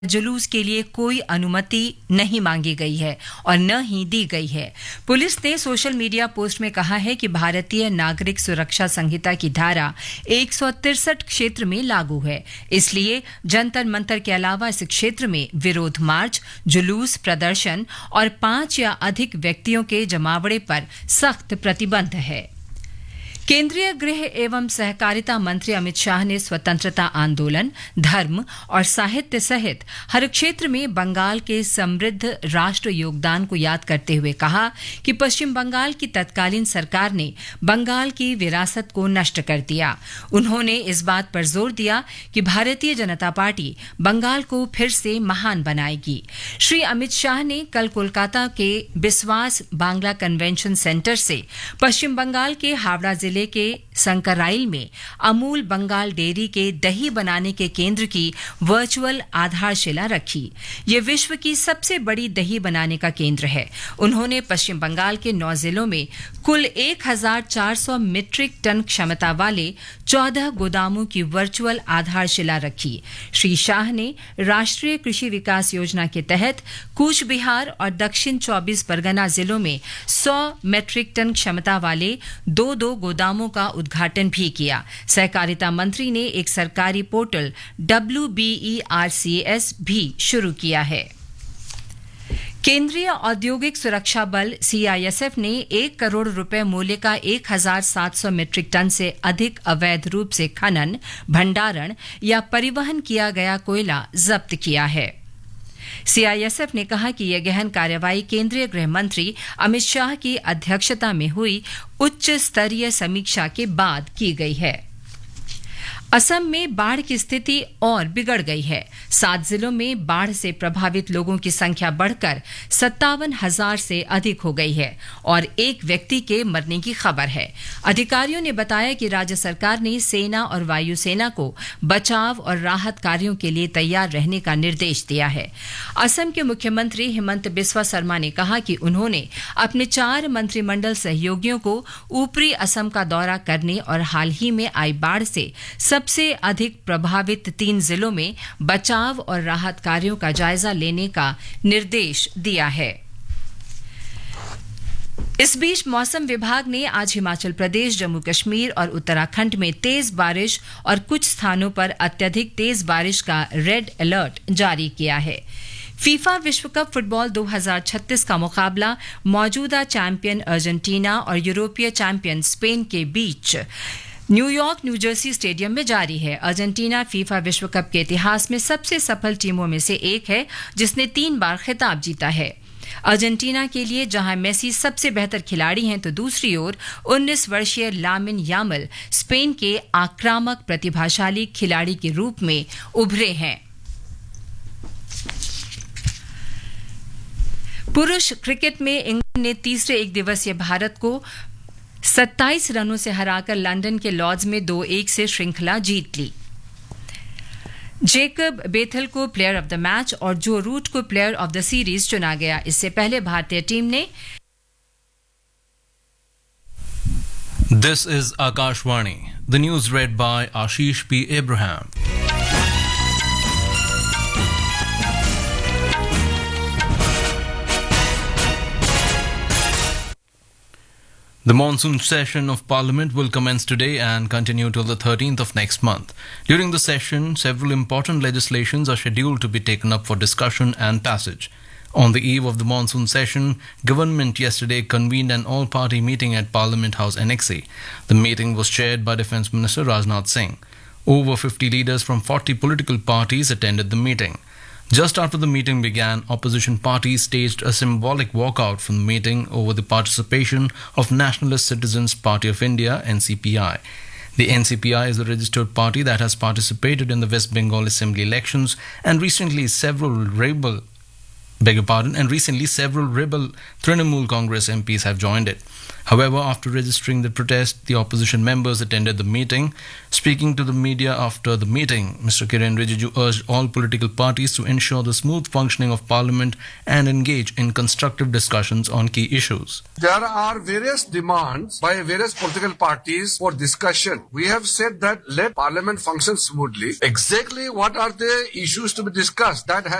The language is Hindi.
जुलूस के लिए कोई अनुमति नहीं मांगी गई है और न ही दी गई है। पुलिस ने सोशल मीडिया पोस्ट में कहा है कि भारतीय नागरिक सुरक्षा संहिता की धारा 163 क्षेत्र में लागू है, इसलिए जंतर मंतर के अलावा इस क्षेत्र में विरोध मार्च, जुलूस, प्रदर्शन और 5 या अधिक व्यक्तियों के जमावड़े पर सख्त प्रतिबंध है। केंद्रीय गृह एवं सहकारिता मंत्री अमित शाह ने स्वतंत्रता आंदोलन, धर्म और साहित्य सहित हर क्षेत्र में बंगाल के समृद्ध राष्ट्र योगदान को याद करते हुए कहा कि पश्चिम बंगाल की तत्कालीन सरकार ने बंगाल की विरासत को नष्ट कर दिया। उन्होंने इस बात पर जोर दिया कि भारतीय जनता पार्टी बंगाल को फिर से महान बनाएगी। श्री अमित शाह ने कल कोलकाता के बिस्वास बांग्ला कन्वेंशन सेंटर से पश्चिम बंगाल के हावड़ा जिले के संकराइल में अमूल बंगाल डेयरी के दही बनाने के केंद्र की वर्चुअल आधारशिला रखी। ये विश्व की सबसे बड़ी दही बनाने का केंद्र है। उन्होंने पश्चिम बंगाल के 9 जिलों में कुल 1400 मीट्रिक टन क्षमता वाले 14 गोदामों की वर्चुअल आधारशिला रखी। श्री शाह ने राष्ट्रीय कृषि विकास योजना के तहत कूच बिहार और दक्षिण 24 परगना जिलों में 100 मीट्रिक टन क्षमता वाले 2 गोदामों का उद्घाटन भी किया। सहकारिता मंत्री ने एक सरकारी पोर्टल WBERCS भी शुरू किया है। केंद्रीय औद्योगिक सुरक्षा बल CISF ने 1 करोड़ रुपए मूल्य का 1700 मीट्रिक टन से अधिक अवैध रूप से खनन, भंडारण या परिवहन किया गया कोयला जब्त किया है। CISF ने कहा कि यह गहन कार्रवाई केंद्रीय गृह मंत्री अमित शाह की अध्यक्षता में हुई उच्च स्तरीय समीक्षा के बाद की गई है। असम में बाढ़ की स्थिति और बिगड़ गई है। 7 जिलों में बाढ़ से प्रभावित लोगों की संख्या बढ़कर 57,000 से अधिक हो गई है और एक व्यक्ति के मरने की खबर है। अधिकारियों ने बताया कि राज्य सरकार ने सेना और वायुसेना को बचाव और राहत कार्यों के लिए तैयार रहने का निर्देश दिया है। असम के मुख्यमंत्री हिमंत बिस्वा शर्मा ने कहा कि उन्होंने अपने 4 मंत्रिमंडल सहयोगियों को ऊपरी असम का दौरा करने और हाल ही में आई बाढ़ से सबसे अधिक प्रभावित 3 जिलों में बचाव और राहत कार्यों का जायजा लेने का निर्देश दिया है। इस बीच मौसम विभाग ने आज हिमाचल प्रदेश, जम्मू कश्मीर और उत्तराखंड में तेज बारिश और कुछ स्थानों पर अत्यधिक तेज बारिश का रेड अलर्ट जारी किया है। फीफा विश्व कप फुटबॉल 2036 का मुकाबला मौजूदा चैंपियन अर्जेंटीना और यूरोपीय चैंपियन स्पेन के बीच न्यूयॉर्क, न्यूजर्सी स्टेडियम में जारी है। अर्जेंटीना फीफा विश्व कप के इतिहास में सबसे सफल टीमों में से एक है, जिसने 3 बार खिताब जीता है। अर्जेंटीना के लिए जहां मेसी सबसे बेहतर खिलाड़ी हैं, तो दूसरी ओर 19 वर्षीय लामिन यामल स्पेन के आक्रामक प्रतिभाशाली खिलाड़ी के रूप में उभरे हैं। पुरुष क्रिकेट में इंग्लैंड ने तीसरे एक दिवसीय भारत को 27 रनों से हराकर लंदन के लॉर्ड्स में 2-1 से श्रृंखला जीत ली। जेकब बेथल को प्लेयर ऑफ द मैच और जो रूट को प्लेयर ऑफ द सीरीज चुना गया। इससे पहले भारतीय टीम ने This is Akashvani. The news read by Ashish P. Abraham. The monsoon session of Parliament will commence today and continue till the 13th of next month. During the session, several important legislations are scheduled to be taken up for discussion and passage. On the eve of the monsoon session, government yesterday convened an all-party meeting at Parliament House Annexe. The meeting was chaired by Defence Minister Rajnath Singh. Over 50 leaders from 40 political parties attended the meeting. Just after the meeting began, opposition parties staged a symbolic walkout from the meeting over the participation of Nationalist Citizens Party of India, NCPI. The NCPI is a registered party that has participated in the West Bengal Assembly elections, and recently several rebel and recently several rebel Trinamool Congress MPs have joined it. However, after registering the protest, the opposition members attended the meeting. Speaking to the media after the meeting, Mr. Kiren Rijiju urged all political parties to ensure the smooth functioning of Parliament and engage in constructive discussions on key issues. There are various demands by various political parties for discussion. We have said that let Parliament function smoothly. Exactly what are the issues to be discussed? That has